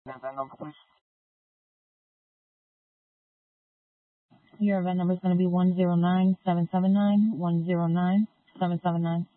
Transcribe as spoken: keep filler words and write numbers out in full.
That, that number, please. Your event number is going to be one zero nine seven seven nine, one zero nine seven seven nine.